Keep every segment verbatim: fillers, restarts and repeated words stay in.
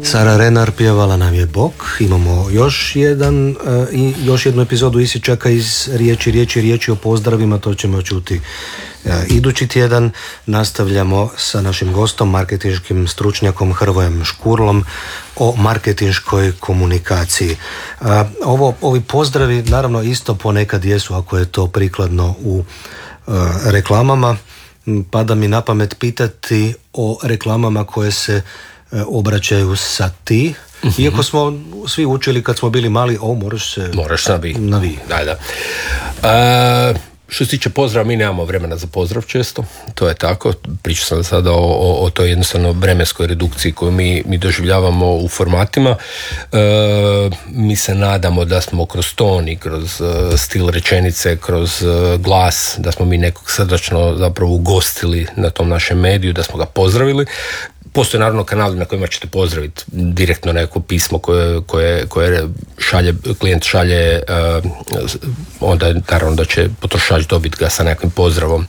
Sara Renar pjevala nam je Bok. Imamo još jedan i još jednu epizodu Isječaka iz riječi, riječi, riječi o pozdravima. To ćemo čuti idući tjedan. Nastavljamo sa našim gostom, marketinškim stručnjakom Hrvojem Škurlom o marketinškoj komunikaciji. Ovo, ovi pozdravi naravno isto ponekad jesu, ako je to prikladno, u reklamama. Pada mi na pamet pitati o reklamama koje se obraćaju sa ti, mm-hmm. iako smo svi učili kad smo bili mali, o, moraš se... Moraš na vi. Na vi. Da, da. A, što se tiče pozdrava, mi nemamo vremena za pozdrav često, to je tako. Pričao sam sada o, o, o toj jednostavno vremenskoj redukciji koju mi, mi doživljavamo u formatima. E, mi se nadamo da smo kroz ton i kroz uh, stil rečenice, kroz uh, glas, da smo mi nekog srdačno zapravo ugostili na tom našem mediju, da smo ga pozdravili. Postoje naravno kanali na kojima ćete pozdraviti direktno neko pismo koje, koje, koje šalje, klijent šalje, uh, onda naravno da će potrošač dobiti ga sa nekim pozdravom.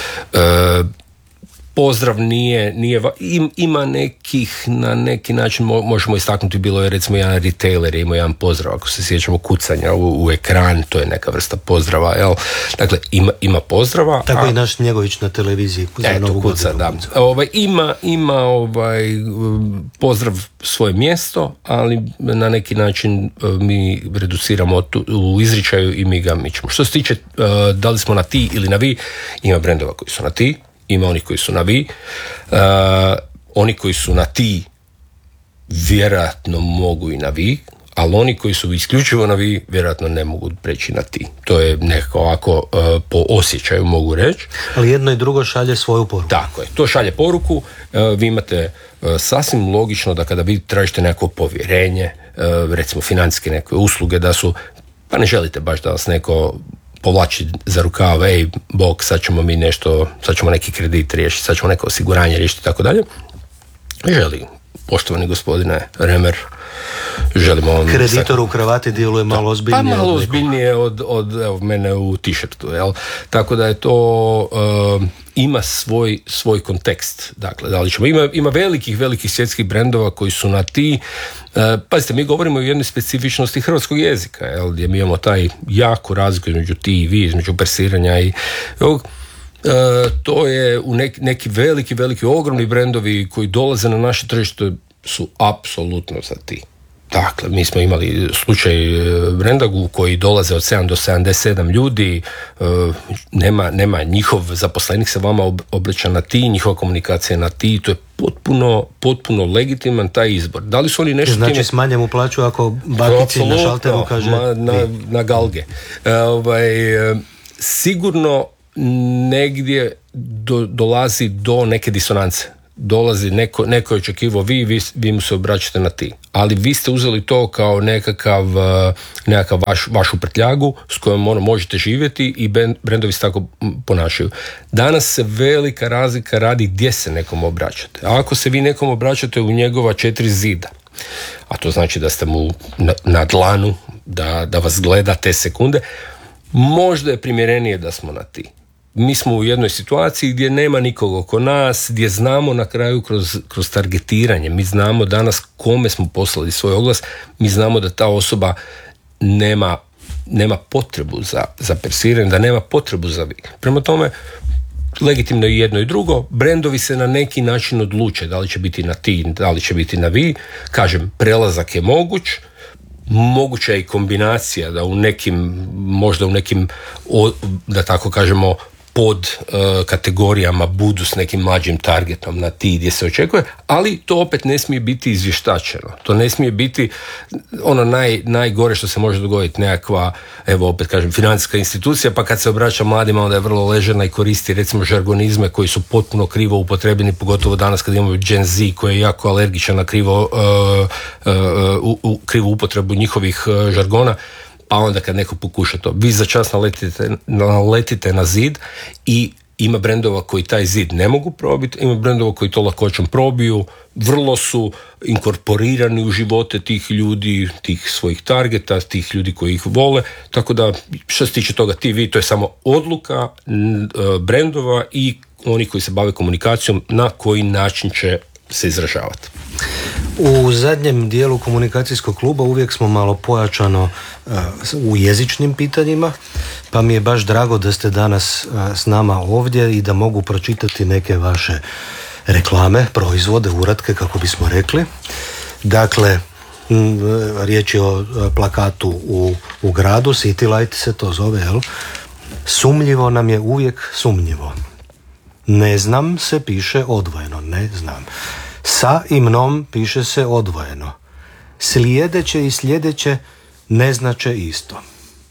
Uh, Pozdrav nije, nije im, ima nekih, na neki način možemo istaknuti, bilo je recimo jedan retailer, imao jedan pozdrav, ako se sjećamo kucanja u, u ekran, to je neka vrsta pozdrava, jel? Dakle, ima, ima pozdrava. Tako a, i naš Njegović na televiziji. Eto, kuca, da. Ovaj, ima, ima ovaj, pozdrav svoje mjesto, ali na neki način mi reduciramo tu, u izričaju i mi ga mičemo. Što se tiče da li smo na ti ili na vi, ima brendova koji su na ti, ima oni koji su na vi. Uh, oni koji su na ti vjerojatno mogu i na vi, ali oni koji su isključivo na vi vjerojatno ne mogu preći na ti. To je nekako ovako uh, po osjećaju mogu reći. Ali jedno i drugo šalje svoju poruku. Tako je, to šalje poruku. Uh, vi imate uh, sasvim logično da kada vi tražite neko povjerenje, uh, recimo financijske neke usluge, da su, pa ne želite baš da vas neko povlači za rukav, ej, bok, sad ćemo mi nešto, sad ćemo neki kredit riješiti, sad ćemo neko osiguranje riješiti i tako dalje. Želi, poštovani gospodine Remer, želimo vam... Kreditor u kravati djeluje malo ozbiljnije. Pa malo ozbiljnije od, od evo, mene u t-shirtu, jel? Tako da je to... Uh, ima svoj, svoj kontekst. Dakle, da li ćemo, ima, ima velikih, velikih svjetskih brendova koji su na ti. E, pazite, mi govorimo o jednoj specifičnosti hrvatskog jezika, jel, gdje mi imamo taj jako razliku između ti i vi, između persiranja i ovog. E, to je u neki, neki veliki, veliki, ogromni brendovi koji dolaze na naše tržište su apsolutno za ti. Dakle, mi smo imali slučaj brenda koji dolaze od sedam do sedamdeset sedam ljudi, nema, nema njihov zaposlenik se vama obraća na ti, njihova komunikacija na ti, to je potpuno, potpuno legitiman taj izbor. Da li su oni nešto... Znači time... smanje mu plaću ako bakici na šalteru kaže... Ma, na, na galge. E, ovaj, sigurno negdje do, dolazi do neke disonance. Dolazi, neko, neko je očekivao vi, vi, vi mu se obraćate na ti. Ali vi ste uzeli to kao nekakav, nekakav vaš, vašu prtljagu s kojom ono možete živjeti i brendovi se tako ponašaju. Danas se velika razlika radi gdje se nekom obraćate. A ako se vi nekom obraćate u njegova četiri zida, a to znači da ste mu na, na dlanu, da, da vas gleda te sekunde, možda je primjerenije da smo na ti. Mi smo u jednoj situaciji gdje nema nikog oko nas, gdje znamo na kraju kroz, kroz targetiranje, mi znamo danas kome smo poslali svoj oglas, mi znamo da ta osoba nema, nema potrebu za, za persiranje, da nema potrebu za vi. Prema tome, legitimno i jedno i drugo, brendovi se na neki način odluče da li će biti na ti, da li će biti na vi. Kažem, prelazak je moguć, moguća je i kombinacija da u nekim, možda u nekim, da tako kažemo, pod uh, kategorijama budu s nekim mlađim targetom na ti gdje se očekuje, ali to opet ne smije biti izvještačeno. To ne smije biti ono naj, najgore što se može dogoditi, nekakva, evo opet kažem, financijska institucija, pa kad se obraća mladima onda je vrlo ležerna i koristi recimo žargonizme koji su potpuno krivo upotrebljeni, pogotovo danas kad imamo Gen Z koji je jako alergičan na krivo, uh, uh, uh, krivu upotrebu njihovih uh, žargona. Pa onda kad neko pokuša to, vi za čas naletite, naletite na zid i ima brendova koji taj zid ne mogu probiti, ima brendova koji to lakoćom probiju, vrlo su inkorporirani u živote tih ljudi, tih svojih targeta, tih ljudi koji ih vole, tako da što se tiče toga ti vi, to je samo odluka brendova i oni koji se bave komunikacijom na koji način će se izražavati. U zadnjem dijelu komunikacijskog kluba uvijek smo malo pojačano uh, u jezičnim pitanjima, pa mi je baš drago da ste danas uh, s nama ovdje i da mogu pročitati neke vaše reklame, proizvode, uratke, kako bismo rekli. Dakle, m, riječ je o plakatu u, u gradu, City Light se to zove, jel? Sumnjivo nam je uvijek sumnjivo. Ne znam se piše odvojeno, ne znam. Sa i mnom piše se odvojeno. Slijedeće i sljedeće ne znače isto.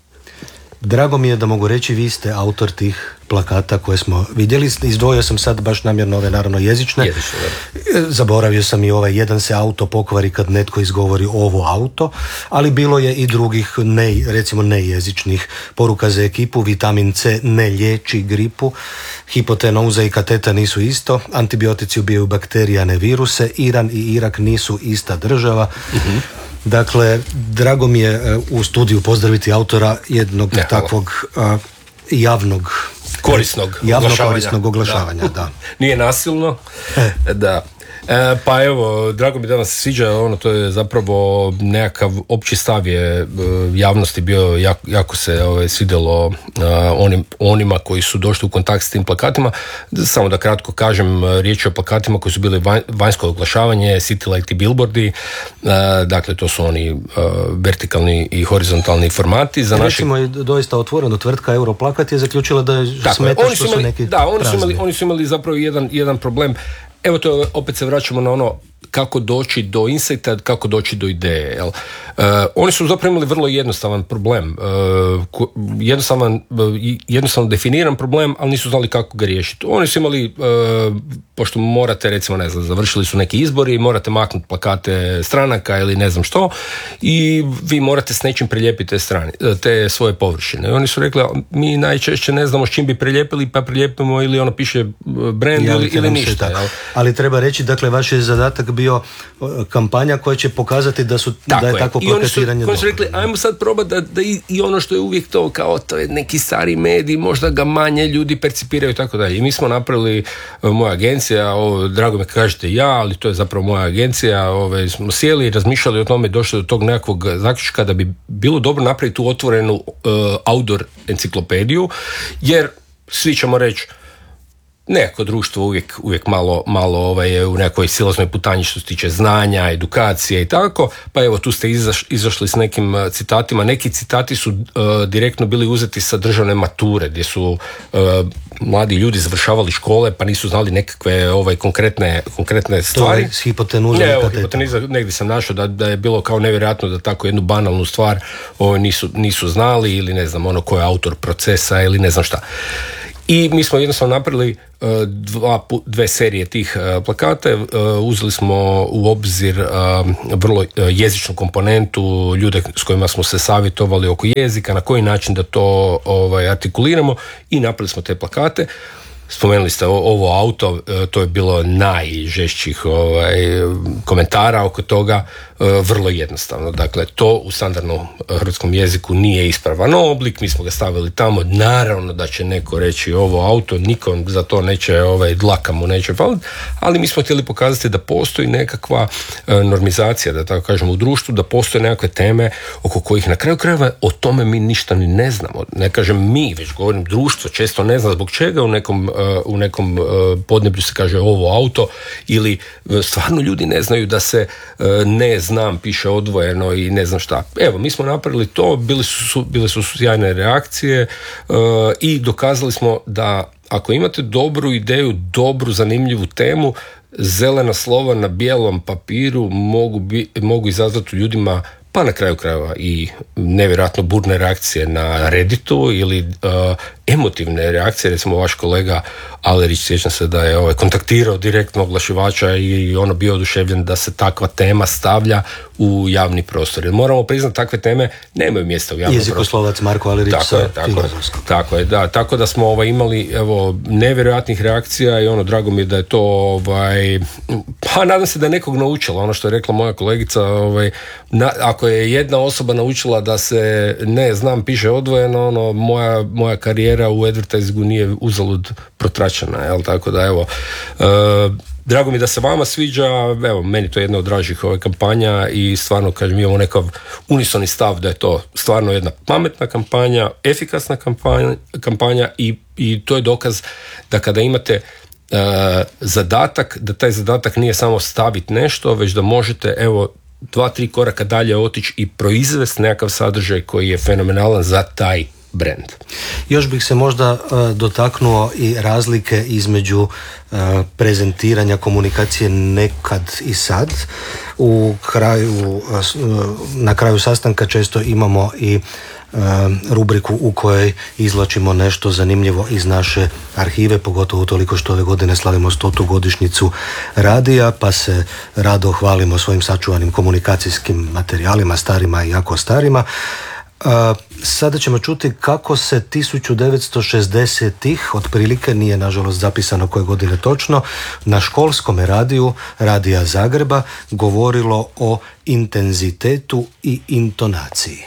Drago mi je da mogu reći, vi ste autor tih plakata koje smo vidjeli. Izdvojio sam sad baš namjerno ove, naravno, jezične. Jezično, Zaboravio sam i ovaj jedan se auto pokvari kad netko izgovori ovo auto, ali bilo je i drugih, ne, recimo nejezičnih poruka za ekipu. Vitamin C ne liječi gripu, hipotenuza i kateta nisu isto, antibiotici ubijaju bakterije, a ne viruse, Iran i Irak nisu ista država. Mm-hmm. Dakle, drago mi je u studiju pozdraviti autora jednog ne, takvog a, javnog korisnog javno oglašavanja. korisnog oglašavanja, da. da. Nije nasilno, e. da. E, pa evo, drago mi da vam se sviđa, ono, to je zapravo nekakav opći stav je javnosti bio, jako, jako se ovaj, svidjelo uh, onim, onima koji su došli u kontakt s tim plakatima. Samo da kratko kažem, riječ je o plakatima koji su bili vanj, vanjsko oglašavanje, City Light i billboardi, uh, dakle to su oni uh, vertikalni i horizontalni formati. Za Recimo naši... je doista otvoreno, tvrtka Europlakat je zaključila da je tako, smeta oni što su, imali, neki da, oni prazni. su imali, oni su imali zapravo jedan, jedan problem. Evo to opet se vraćamo na ono kako doći do insighta, kako doći do ideje. Jel? Uh, oni su zapravo imali vrlo jednostavan problem, uh, jednostavan, uh, jednostavno definiran problem, ali nisu znali kako ga riješiti. Oni su imali, uh, pošto morate, recimo, ne znam, završili su neki izbori, morate maknuti plakate stranaka ili ne znam što, i vi morate s nečim prilijepiti te, strane, te svoje površine. I oni su rekli, mi najčešće ne znamo s čim bi prilijepili, pa prilijepimo ili ono piše brand ili, ili ništa. Jel? Ali treba reći, dakle, vaš je zadatak bio kampanja koja će pokazati da, su, tako da je, je takvo plakatiranje dobro. Oni su rekli, ajmo sad probati da, da i, i ono što je uvijek to, kao to je neki stari medij, možda ga manje ljudi percipiraju i tako dalje. I mi smo napravili, moja agencija, ovo, drago me kažete ja, ali to je zapravo moja agencija, ove, smo sjeli i razmišljali o tome, došli do tog nekakvog zaključka da bi bilo dobro napraviti tu otvorenu uh, outdoor enciklopediju, jer svi ćemo reći, nekako društvo uvijek, uvijek malo, malo ovaj, u nekoj silaznoj putanji što se tiče znanja, edukacije i tako, pa evo tu ste izaš, izašli s nekim citatima. Neki citati su uh, direktno bili uzeti sa državne mature, gdje su uh, mladi ljudi završavali škole pa nisu znali nekakve ovaj, konkretne, konkretne stvari. To je s hipotenuzom. Ne, evo, hipoteniza, negdje sam našao da, da je bilo kao nevjerojatno da tako jednu banalnu stvar ovaj, nisu, nisu znali, ili ne znam ono ko je autor procesa ili ne znam šta. I mi smo jednostavno napravili uh, dva, dve serije tih uh, plakata, uh, uzeli smo u obzir uh, vrlo uh, jezičnu komponentu, ljude s kojima smo se savjetovali oko jezika, na koji način da to ovaj, artikuliramo, i napravili smo te plakate. Spomenuli ste ovo auto, to je bilo najžešćih ovaj, komentara oko toga, vrlo jednostavno. Dakle, to u standardnom hrvatskom jeziku nije ispravan oblik, mi smo ga stavili tamo, naravno da će neko reći ovo auto, nikom za to neće, ovaj, dlaka mu neće faliti, ali mi smo htjeli pokazati da postoji nekakva normizacija, da tako kažemo, u društvu, da postoje nekakve teme oko kojih na kraju krajeva o tome mi ništa ni ne znamo. Ne kažem mi, već govorim društvo često ne zna zbog čega u nekom u nekom podneblju se kaže ovo auto, ili stvarno ljudi ne znaju da se ne znam piše odvojeno i ne znam šta. Evo, mi smo napravili to, bili su, bile su sjajne reakcije i dokazali smo da ako imate dobru ideju, dobru zanimljivu temu, zelena slova na bijelom papiru mogu, bi, mogu izazvati u ljudima, pa na kraju krajeva i nevjerojatno burne reakcije na Redditu ili uh, emotivne reakcije. Recimo vaš kolega Alerić, sjećam se da je ovaj, kontaktirao direktno oglašivača i ono bio oduševljen da se takva tema stavlja u javni prostor. Jer moramo priznati, takve teme nemaju mjesta u javnom prostoru. Jezikoslovac Marko Alerić tako sa je, tako, Filozofskog. Tako je, da. Tako da smo ovaj, imali evo, nevjerojatnih reakcija i ono, drago mi je da je to ovaj, pa nadam se da je nekog naučila. Ono što je rekla moja kolegica, ovaj, na, ako je jedna osoba naučila da se ne znam piše odvojeno, ono, moja, moja karijera u advertisingu nije uzalud protračena, jel? Tako da evo, uh, drago mi da se vama sviđa, evo, meni to je jedna od dražih ove kampanja i stvarno, kažem, imamo nekav unisoni stav da je to stvarno jedna pametna kampanja, efikasna kampanja, kampanja i, i to je dokaz da kada imate uh, zadatak, da taj zadatak nije samo staviti nešto, već da možete, evo, dva, tri koraka dalje otići i proizvesti nekakav sadržaj koji je fenomenalan za taj brand. Još bih se možda uh, dotaknuo i razlike između uh, prezentiranja komunikacije nekad i sad. U kraju, uh, na kraju sastanka često imamo i uh, rubriku u kojoj izvlačimo nešto zanimljivo iz naše arhive, pogotovo toliko što ove godine slavimo stotu godišnjicu radija, pa se rado hvalimo svojim sačuvanim komunikacijskim materijalima, starima i jako starima. Uh, sada ćemo čuti kako se tisuću devetsto šezdesetih, otprilike, nije nažalost zapisano koje godine točno, na školskom radiju Radija Zagreba govorilo o intenzitetu i intonaciji.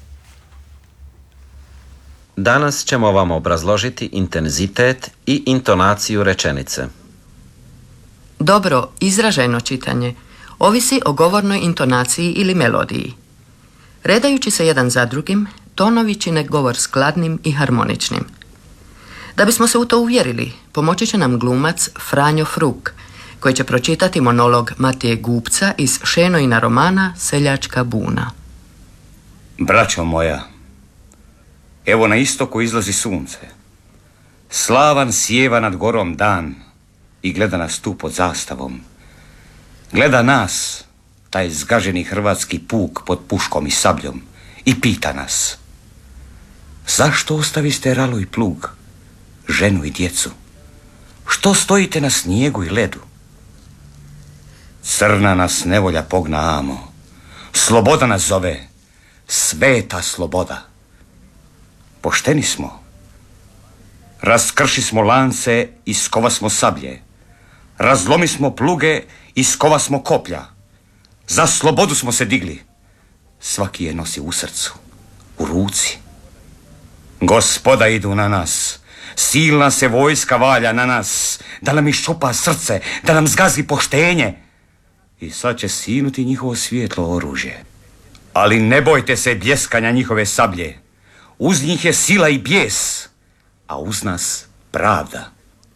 Danas ćemo vam obrazložiti intenzitet i intonaciju rečenice. Dobro izražajno čitanje ovisi o govornoj intonaciji ili melodiji. Redajući se jedan za drugim, tonovi čine govor skladnim i harmoničnim. Da bismo se u to uvjerili, pomoći će nam glumac Franjo Fruk, koji će pročitati monolog Matije Gupca iz Šenojina romana Seljačka buna. Braćo moja, evo na istoku izlazi sunce. Slavan sjeva nad gorom dan i gleda nas tu pod zastavom. Gleda nas, taj zgaženi hrvatski puk pod puškom i sabljom, i pita nas: zašto ostaviste ralo i plug, ženu i djecu? Što stojite na snijegu i ledu? Crna nas nevolja pogna, amo. Sloboda nas zove, sveta sloboda. Pošteni smo. Raskrši smo lance i skova smo sablje. Razlomi smo pluge i skova smo koplja. Za slobodu smo se digli. Svaki je nosi u srcu, u ruci. Gospoda idu na nas. Silna se vojska valja na nas, da nam iščupa srce, da nam zgazi poštenje. I sad će sinuti njihovo svijetlo oružje. Ali ne bojte se bljeskanja njihove sablje. Uz njih je sila i bijes, a uz nas pravda.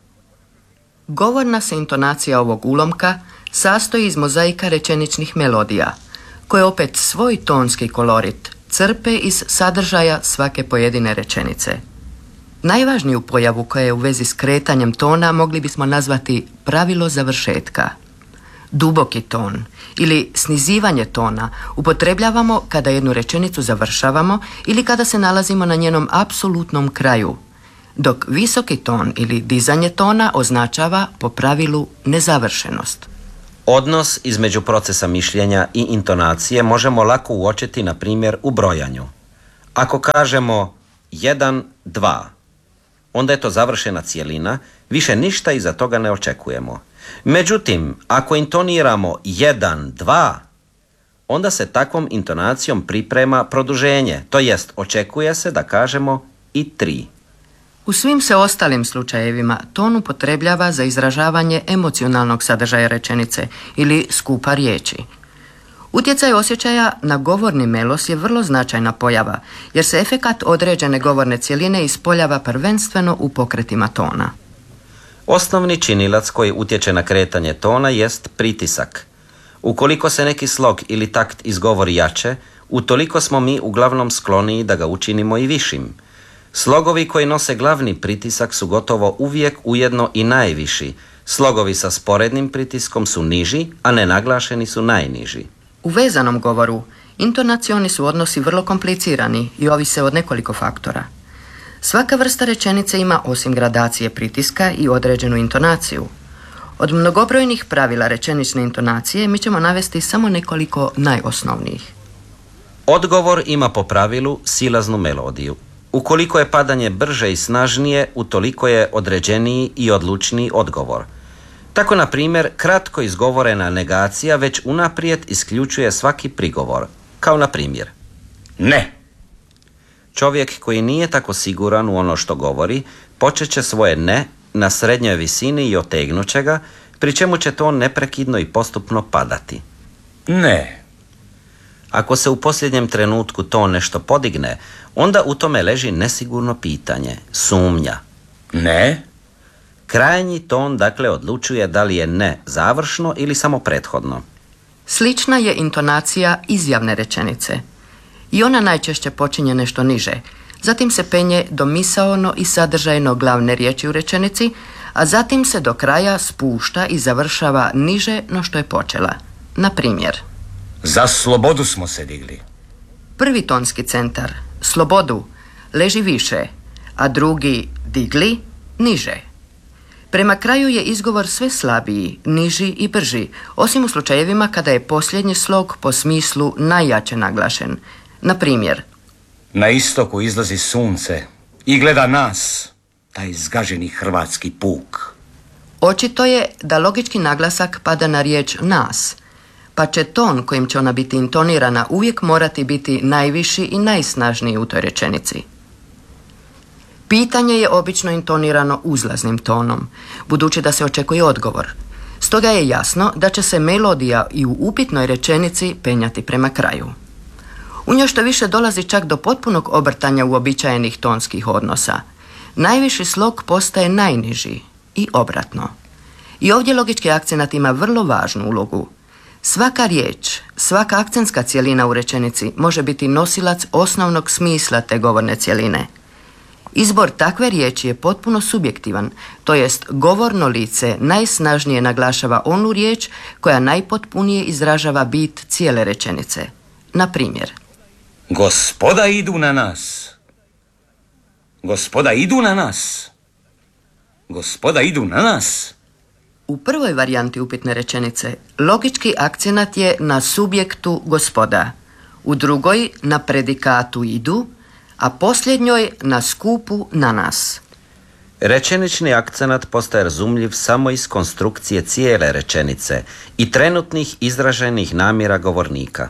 Govorna se intonacija ovog ulomka sastoji iz mozaika rečeničnih melodija, koje opet svoj tonski kolorit crpe iz sadržaja svake pojedine rečenice. Najvažniju pojavu koja je u vezi s kretanjem tona mogli bismo nazvati pravilo završetka. Duboki ton ili snizivanje tona upotrebljavamo kada jednu rečenicu završavamo ili kada se nalazimo na njenom apsolutnom kraju, dok visoki ton ili dizanje tona označava po pravilu nezavršenost. Odnos između procesa mišljenja i intonacije možemo lako uočiti, na primjer, u brojanju. Ako kažemo jedan, dva, onda je to završena cjelina, više ništa iza toga ne očekujemo. Međutim, ako intoniramo jedan, dva, onda se takvom intonacijom priprema produženje, to jest očekuje se da kažemo i tri. U svim se ostalim slučajevima ton upotrebljava za izražavanje emocionalnog sadržaja rečenice ili skupa riječi. Utjecaj osjećaja na govorni melos je vrlo značajna pojava, jer se efekat određene govorne cjeline ispoljava prvenstveno u pokretima tona. Osnovni činilac koji utječe na kretanje tona jest pritisak. Ukoliko se neki slog ili takt izgovori jače, utoliko smo mi uglavnom skloniji da ga učinimo i višim. Slogovi koji nose glavni pritisak su gotovo uvijek ujedno i najviši. Slogovi sa sporednim pritiskom su niži, a nenaglašeni su najniži. U vezanom govoru intonacioni su odnosi vrlo komplicirani i ovise od nekoliko faktora. Svaka vrsta rečenice ima, osim gradacije pritiska, i određenu intonaciju. Od mnogobrojnih pravila rečenične intonacije mi ćemo navesti samo nekoliko najosnovnijih. Odgovor ima po pravilu silaznu melodiju. Ukoliko je padanje brže i snažnije, utoliko je određeniji i odlučniji odgovor. Tako, na primjer, kratko izgovorena negacija već unaprijed isključuje svaki prigovor. Kao na primjer: ne. Čovjek koji nije tako siguran u ono što govori, počet će svoje ne na srednjoj visini i otegnuće ga, pri čemu će ton neprekidno i postupno padati. Ne. Ako se u posljednjem trenutku ton nešto podigne, onda u tome leži nesigurno pitanje, sumnja. Ne. Krajnji ton dakle odlučuje da li je ne završno ili samo prethodno. Slična je intonacija izjavne rečenice. I ona najčešće počinje nešto niže. Zatim se penje do misaono i sadržajno glavne riječi u rečenici, a zatim se do kraja spušta i završava niže no što je počela. Na primjer, za slobodu smo se digli. prvi tonski centar, slobodu, leži više, a drugi, digli, niže. Prema kraju je izgovor sve slabiji, niži i brži, osim u slučajevima kada je posljednji slog po smislu najjače naglašen. Na primjer, na istoku izlazi sunce i gleda nas, taj zgaženi hrvatski puk. Očito je da logički naglasak pada na riječ nas, pa će ton kojim će ona biti intonirana uvijek morati biti najviši i najsnažniji u toj rečenici. Pitanje je obično intonirano uzlaznim tonom, budući da se očekuje odgovor. Stoga je jasno da će se melodija i u upitnoj rečenici penjati prema kraju. U njoj što više dolazi čak do potpunog obrtanja uobičajenih tonskih odnosa. Najviši slog postaje najniži i obratno. I ovdje logički akcenat ima vrlo važnu ulogu. Svaka riječ, svaka akcentska cjelina u rečenici može biti nosilac osnovnog smisla te govorne cjeline. Izbor takve riječi je potpuno subjektivan, to jest govorno lice najsnažnije naglašava onu riječ koja najpotpunije izražava bit cijele rečenice. Na primjer, gospoda idu na nas. Gospoda idu na nas. Gospoda idu na nas. u prvoj varijanti upitne rečenice logički akcenat je na subjektu gospoda, u drugoj na predikatu idu, a posljednjoj na skupu na nas. Rečenični akcenat postaje razumljiv samo iz konstrukcije cijele rečenice i trenutnih izraženih namjera govornika.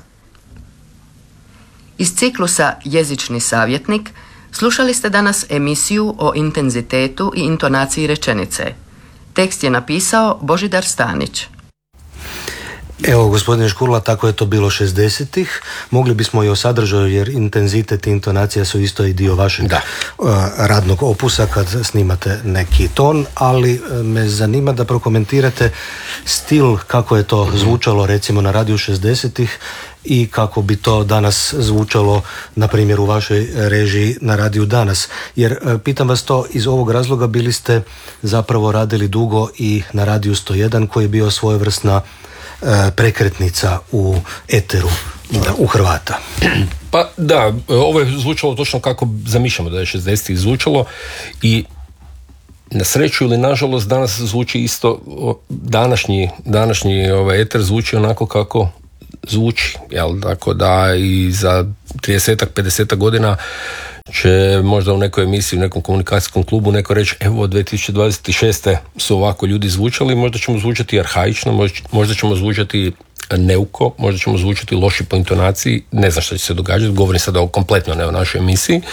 Iz ciklusa Jezični savjetnik slušali ste danas emisiju o intenzitetu i intonaciji rečenice. Tekst je napisao Božidar Stanić. Evo, gospodine Škurla, tako je to bilo šezdesetih. Mogli bismo i o sadržaju, jer intenzitet i intonacija su isto i dio vašeg da. radnog opusa kad snimate neki ton, ali me zanima da prokomentirate stil kako je to zvučalo recimo na radiju šezdesetih i kako bi to danas zvučalo, na primjer, u vašoj režiji na radiju danas. Jer pitam vas to iz ovog razloga, bili ste zapravo radili dugo i na radiju sto jedan koji je bio svojevrsna prekretnica u eteru da, u Hrvata. Pa da, ovo je zvučalo točno kako zamišljamo da je šezdesetih zvučalo i na sreću ili nažalost danas zvuči isto, današnji, današnji ovaj eter zvuči onako kako zvuči, jel? Tako da i za tridesetak, pedesetak godina će možda u nekoj emisiji, u nekom komunikacijskom klubu neko reći, evo dvije tisuće dvadeset šeste su ovako ljudi zvučali, možda ćemo zvučati arhaično, možda ćemo zvučati neuko, možda ćemo zvučati loši po intonaciji, ne znam što će se događati, govorim sada o kompletno ne o našoj emisiji. E,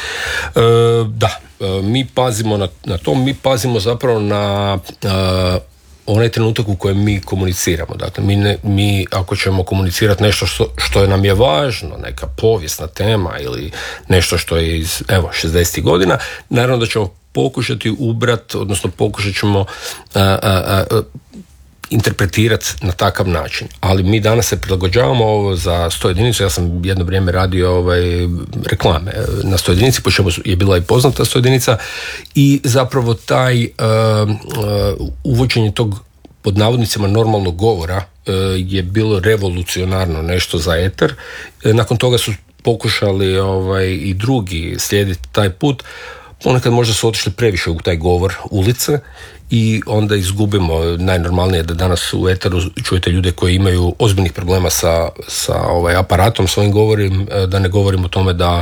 da, mi pazimo na, na to, mi pazimo zapravo na a, onaj trenutak u kojem mi komuniciramo. Dakle, mi, ne, mi ako ćemo komunicirati nešto što, što nam je važno, neka povijesna tema ili nešto što je iz, evo, šezdesetih godina, naravno da ćemo pokušati ubrat, odnosno pokušat ćemo a, a, a, interpretirati na takav način. Ali mi danas se prilagođavamo ovo za sto jedinicu. Ja sam jedno vrijeme radio ovaj, reklame na sto jedinici, po čemu je bila i poznata sto jedinica, i zapravo taj uh, uh, uvođenje tog pod navodnicima normalnog govora uh, je bilo revolucionarno nešto za eter. Nakon toga su pokušali ovaj, i drugi slijediti taj put. Ponekad možda su otišli previše u taj govor ulice i onda izgubimo. Najnormalnije da danas u eteru čujete ljude koji imaju ozbiljnih problema sa, sa ovaj aparatom svojim govorim, da ne govorim o tome da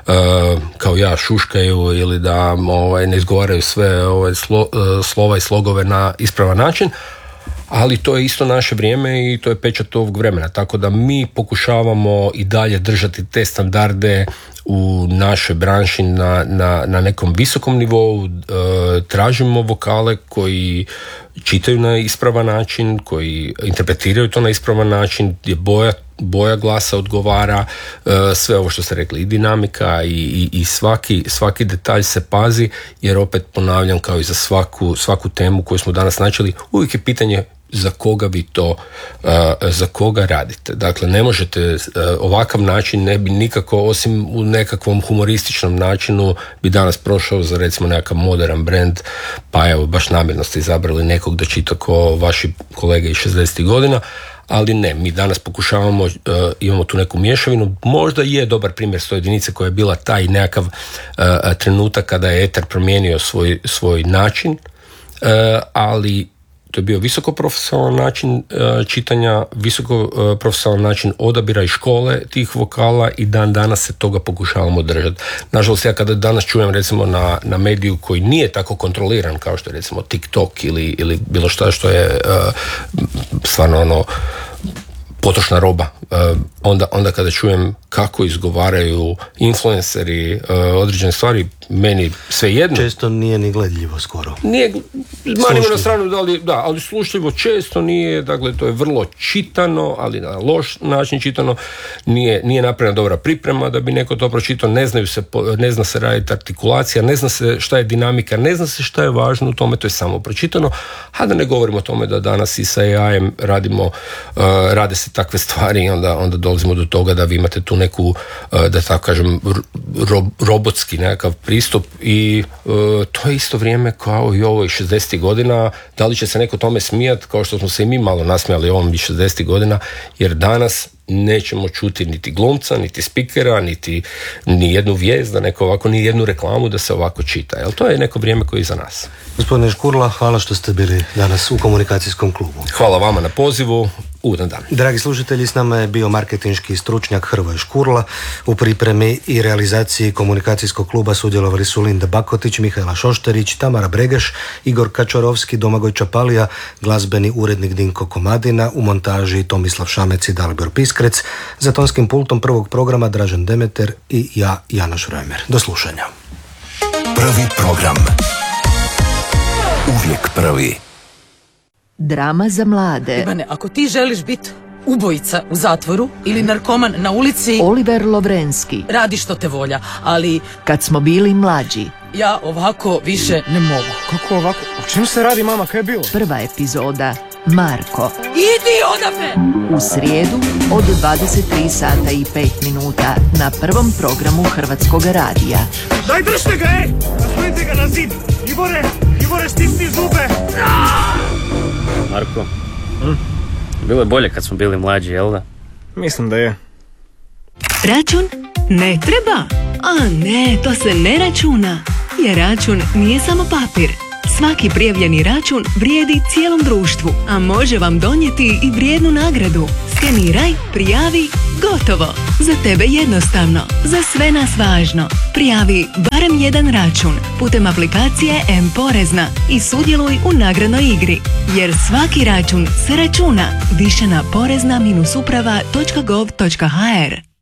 kao ja šuškaju ili da ovaj, ne izgovaraju sve ovaj, slo, slova i slogove na ispravan način. ali to je isto naše vrijeme i to je pečat ovog vremena, tako da mi pokušavamo i dalje držati te standarde u našoj branši na, na, na nekom visokom nivou. E, tražimo vokale koji čitaju na ispravan način, koji interpretiraju to na ispravan način, gdje boja, boja glasa odgovara, e, sve ovo što ste rekli, i dinamika i, i, i svaki, svaki detalj se pazi, jer opet ponavljam, kao i za svaku, svaku temu koju smo danas načeli, uvijek je pitanje za koga vi to, uh, za koga radite. Dakle, ne možete, uh, ovakav način ne bi nikako, osim u nekakvom humorističnom načinu, bi danas prošao za recimo nekakav modern brand, pa evo, baš namjerno ste izabrali nekog da čita ko vaši kolege iz šezdesetih godina, ali ne, mi danas pokušavamo, uh, imamo tu neku mješavinu, možda je dobar primjer sto jedinice koja je bila taj nekakav uh, trenutak kada je eter promijenio svoj, svoj način, uh, ali to je bio visoko profesionalan način uh, čitanja, visoko uh, profesionalan način odabira i škole tih vokala i dan danas se toga pokušavamo držati. Nažalost, ja kada danas čujem recimo na, na mediju koji nije tako kontroliran kao što je recimo TikTok ili, ili bilo šta što je uh, stvarno ono potrošna roba, uh, onda, onda kada čujem kako izgovaraju influenceri uh, određene stvari, meni sve jedno. Često nije ni gledljivo skoro. Nije, manimo na stranu, da, ali, da, ali slušljivo često nije, dakle to je vrlo čitano, ali na loš način čitano, nije, nije napravljena dobra priprema da bi neko to pročitao, ne znaju se, ne zna se raditi artikulacija, ne zna se šta je dinamika, ne zna se šta je važno u tome, to je samo pročitano, a da ne govorimo o tome da danas i sa A I-em radimo, uh, rade se takve stvari i onda, onda dolazimo do toga da vi imate tu neku, uh, da tako kažem, ro, robotski nekakav pristup i uh, to je isto vrijeme kao i ovo iz šezdesetih godina. Da li će se neko tome smijati, kao što smo se i mi malo nasmijali ovom iz šezdesetih godina, jer danas nećemo čuti niti glumca, niti spikera, niti ni jednu vijest, da neko ovako, ni jednu reklamu da se ovako čita. Jel to je neko vrijeme koje je iza nas. Gospodine Škurla, hvala što ste bili danas u komunikacijskom klubu. Hvala vama na pozivu. Ugodan dan. Dragi slušatelji, s nama je bio marketinški stručnjak Hrvoje Škurla. U pripremi i realizaciji komunikacijskog kluba sudjelovali su Linda Bakotić, Mihaela Šošterić, Tamara Bregeš, Igor Kačarovski, Domagoj Čapalija, glazbeni urednik Dinko Komadina, u montaži Tomislav Šamec i Dalibor Piskrec, za tonskim pultom prvog programa Dražen Demeter i ja, Janoš Rojmer. Do slušanja. Prvi program. Uvijek prvi. Drama za mlade. Ivane, ako ti želiš biti ubojica u zatvoru ili narkoman na ulici, Oliver Lovrenski. radi što te volja, ali Kad smo bili mlađi. ja ovako više ne mogu. Kako ovako? O čem se radi, mama? Kaj je bilo? Prva epizoda. Marko. Idi odavde! U srijedu od dvadeset tri sata i pet minuta na prvom programu Hrvatskog radija. Daj, držite ga, ej! Naslonite ga na zid! Ivore, Ivore, stisni zube! Marko, hm? Bilo je bolje kad smo bili mlađi, jel da? Mislim da je. Račun? Ne treba. A ne, to se ne računa. Jer račun nije samo papir. Svaki prijavljeni račun vrijedi cijelom društvu, a može vam donijeti i vrijednu nagradu. Skeniraj, prijavi, gotovo. Za tebe jednostavno, za sve nas važno. Prijavi barem jedan račun putem aplikacije M-Porezna i sudjeluj u nagradnoj igri. Jer svaki račun se računa. Više na porezna uprava točka gov točka ha er.